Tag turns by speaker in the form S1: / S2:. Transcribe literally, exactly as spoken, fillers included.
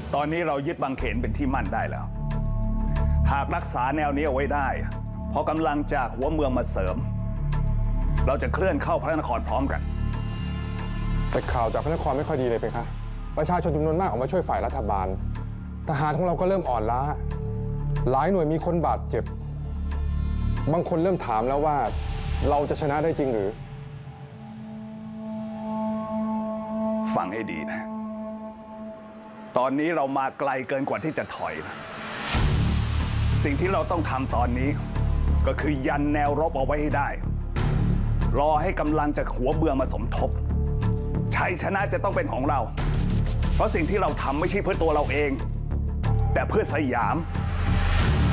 S1: ตอนนี้เรายึดบางเขนเป็นที่มั่นได้แล้วหากรักษาแนวนี้เอาไว้ได้พอกำลังจากหัวเมืองมาเสริมเราจะเคลื่อนเข้าพระนครพร้อมกัน
S2: แต่ข่าวจากพระนครไม่ค่อยดีเลยเพคะประชาชนจำนวนมากออกมาช่วยฝ่ายรัฐบาลทหารของเราก็เริ่มอ่อนล้าหลายหน่วยมีคนบาดเจ็บบางคนเริ่มถามแล้วว่าเราจะชนะได้จริงหรือ
S1: ฟังให้ดีนะตอนนี้เรามาไกลเกินกว่าที่จะถอยนะสิ่งที่เราต้องทำตอนนี้ก็คือยันแนวรบเอาไว้ให้ได้รอให้กำลังจากหัวเมืองมาสมทบชัยชนะจะต้องเป็นของเราเพราะสิ่งที่เราทำไม่ใช่เพื่อตัวเราเองแต่เพื่อสยาม